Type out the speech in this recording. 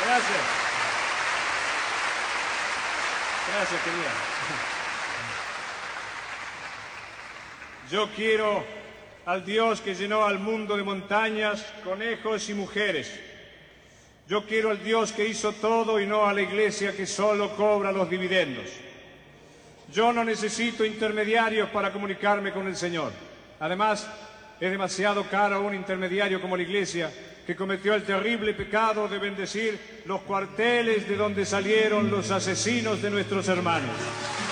Gracias. Gracias, querida. Yo quiero al Dios que llenó al mundo de montañas, conejos y mujeres. Yo quiero al Dios que hizo todo y no a la iglesia que solo cobra los dividendos. Yo no necesito intermediarios para comunicarme con el Señor. Además, es demasiado caro un intermediario como la iglesia, que cometió el terrible pecado de bendecir los cuarteles de donde salieron los asesinos de nuestros hermanos.